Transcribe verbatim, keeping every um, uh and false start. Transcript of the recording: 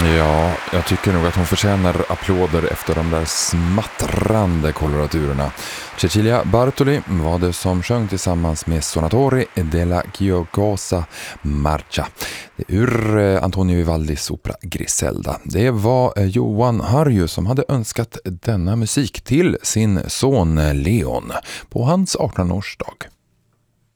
Ja, jag tycker nog att hon förtjänar applåder efter de där smattrande koloraturerna. Cecilia Bartoli var det som sjöng tillsammans med Sonatori della Giocosa Marcia ur Antonio Vivaldis opera Griselda. Det var Johan Harju som hade önskat denna musik till sin son Leon på hans artonhundraårsdag.